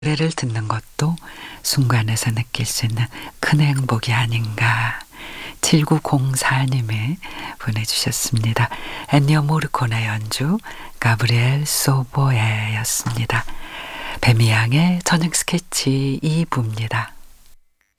노래를 듣는 것도 순간에서 느낄 수 있는 큰 행복이 아닌가. 7904님이 보내주셨습니다. 엔니오 모르코네 연주 가브리엘 소보에였습니다. 배미양의 저녁 스케치 2부입니다.